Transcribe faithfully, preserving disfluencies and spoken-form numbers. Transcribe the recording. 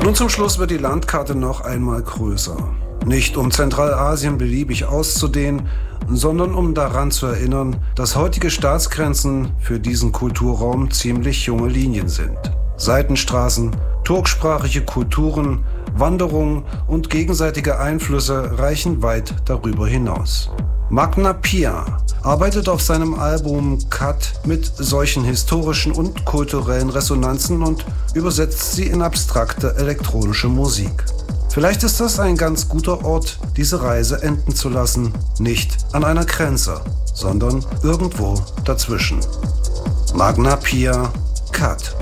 Und zum Schluss wird die Landkarte noch einmal größer. Nicht um Zentralasien beliebig auszudehnen, sondern um daran zu erinnern, dass heutige Staatsgrenzen für diesen Kulturraum ziemlich junge Linien sind. Seitenstraßen, turksprachige Kulturen, Wanderungen und gegenseitige Einflüsse reichen weit darüber hinaus. Magna Pia arbeitet auf seinem Album Cut mit solchen historischen und kulturellen Resonanzen und übersetzt sie in abstrakte elektronische Musik. Vielleicht ist das ein ganz guter Ort, diese Reise enden zu lassen, nicht an einer Grenze, sondern irgendwo dazwischen. Magna Pia, Cut.